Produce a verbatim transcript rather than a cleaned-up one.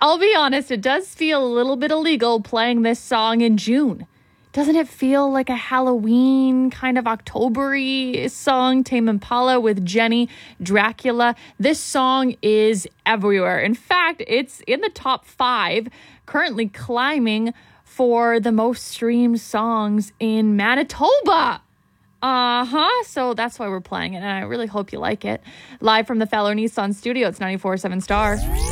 I'll be honest, it does feel a little bit illegal playing this song in June. Doesn't it feel like a Halloween kind of October-y song? Tame Impala with Jenny, Dracula. This song is everywhere. In fact, it's in the top five, currently climbing for the most streamed songs in Manitoba. Uh-huh. So that's why we're playing it, and I really hope you like it. Live from the Feller Nissan studio, it's ninety-four point seven Star.